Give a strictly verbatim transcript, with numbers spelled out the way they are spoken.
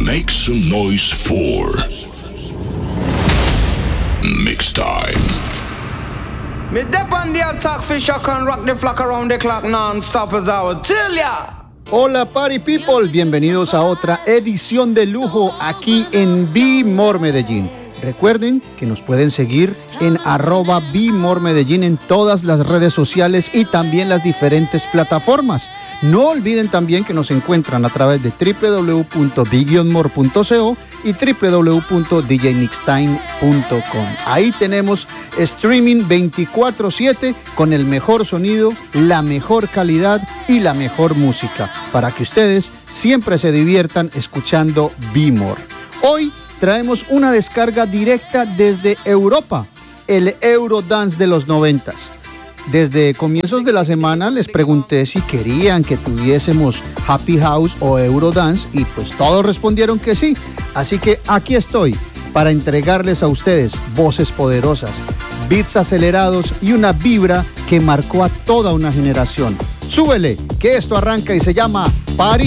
Make some noise for Mix Time. Me dep on the attack, fish I can rock the flock around the clock non-stop as I would tell ya. Hola Party People, bienvenidos a otra edición de lujo aquí en Be More Medellín. Recuerden que nos pueden seguir en arroba Be More Medellín en todas las redes sociales y también las diferentes plataformas. No olviden también que nos encuentran a través de w w w punto be more punto co y w w w punto d j mixtime punto com. Ahí tenemos streaming veinticuatro siete con el mejor sonido, la mejor calidad y la mejor música para que ustedes siempre se diviertan escuchando Be More. Hoy traemos una descarga directa desde Europa, el Eurodance de los noventas. Desde comienzos de la semana les pregunté si querían que tuviésemos Happy House o Eurodance y pues todos respondieron que sí. Así que aquí estoy para entregarles a ustedes voces poderosas, beats acelerados y una vibra que marcó a toda una generación. Súbele, que esto arranca y se llama Party